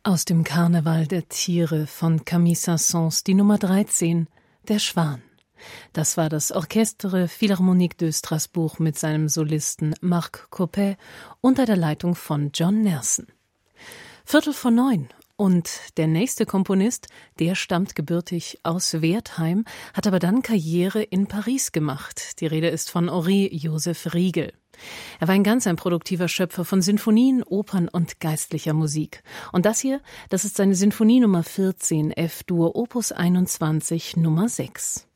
Aus dem Karneval der Tiere von Camille Saint-Saëns, die Nummer 13, Der Schwan. Das war das Orchestre Philharmonique de Strasbourg mit seinem Solisten Marc Coppet unter der Leitung von John Nersen. 8:45 und der nächste Komponist, der stammt gebürtig aus Wertheim, hat aber dann Karriere in Paris gemacht. Die Rede ist von Henri Joseph Riegel. Er war ein produktiver Schöpfer von Sinfonien, Opern und geistlicher Musik. Und das hier, das ist seine Sinfonie Nummer 14, F-Dur, Opus 21, Nummer 6.